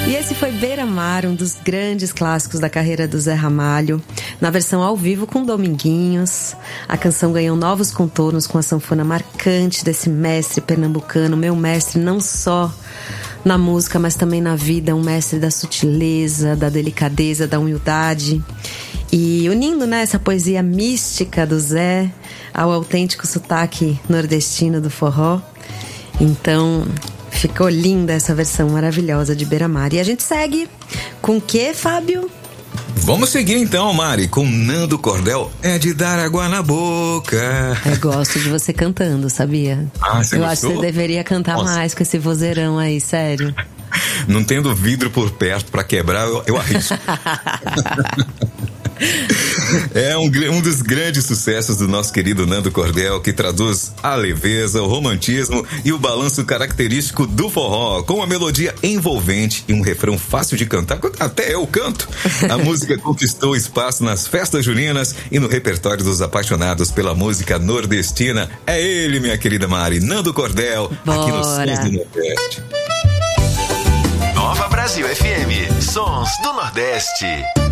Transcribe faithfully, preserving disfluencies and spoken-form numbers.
E esse foi Beira-Mar, um dos grandes clássicos da carreira do Zé Ramalho, na versão ao vivo com Dominguinhos. A canção ganhou novos contornos com a sanfona marcante desse mestre pernambucano, meu mestre não só na música, mas também na vida, um mestre da sutileza, da delicadeza, da humildade. E unindo, né, essa poesia mística do Zé ao autêntico sotaque nordestino do forró. Então, ficou linda essa versão maravilhosa de Beira-Mar. E a gente segue com o quê, Fábio? Vamos seguir então, Mari, com Nando Cordel, É de Dar Água na Boca. Eu gosto de você cantando, sabia? Ah, você Eu gostou? acho que você deveria cantar Nossa. mais com esse vozeirão aí, sério. Não tendo vidro por perto pra quebrar, eu, eu arrisco. É um, um dos grandes sucessos do nosso querido Nando Cordel, que traduz a leveza, o romantismo e o balanço característico do forró, com uma melodia envolvente e um refrão fácil de cantar, até eu canto. A música conquistou espaço nas festas juninas e no repertório dos apaixonados pela música nordestina. É ele, minha querida Mari, Nando Cordel, Bora. Aqui no Sons do Nordeste. Nova Brasil F M, Sons do Nordeste.